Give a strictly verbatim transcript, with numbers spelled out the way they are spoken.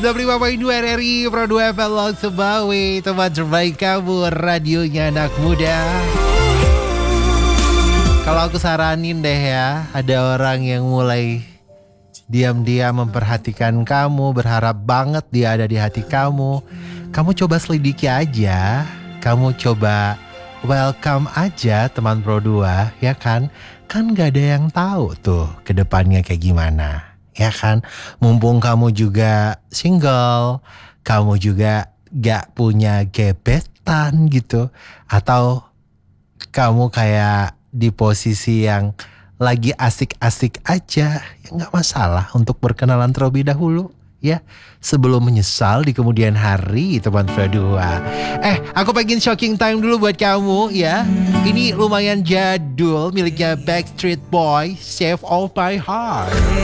sembilan puluh lima koma dua R R I Pro dua F M Long Sebawi, teman terbaik kamu, radionya anak muda. Kalau aku saranin deh ya, ada orang yang mulai diam-diam memperhatikan kamu, berharap banget dia ada di hati kamu. Kamu coba selidiki aja, kamu coba welcome aja teman Pro dua, ya kan? Kan gak ada yang tahu tuh ke depannya kayak gimana, ya kan? Mumpung kamu juga single, kamu juga gak punya gebetan gitu, atau kamu kayak di posisi yang lagi asik-asik aja, ya gak masalah untuk berkenalan terlebih dahulu, ya, sebelum menyesal di kemudian hari, teman Pro dua. Eh, aku pengen shocking time dulu buat kamu, ya. Ini lumayan jadul, miliknya Backstreet Boys, Save All My Heart.